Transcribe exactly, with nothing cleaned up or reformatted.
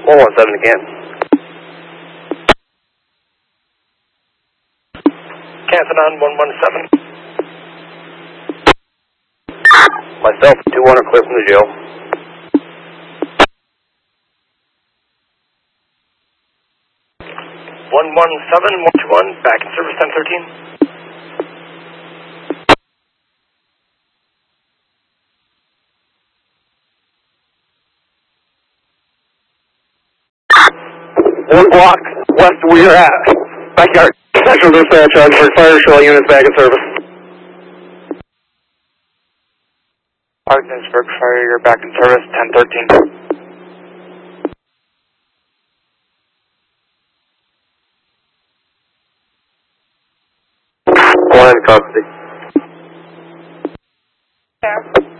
one one seven again. Cancel on one one seven. Myself, two one are clear from the jail. one one seven, one two one, back in service ten thirteen. One block west of where you're at. Backyard. Central dispatch, Oxford Fire Shell units back in service. Ogdensburg Fire, you're back in service ten thirteen. One in custody. There.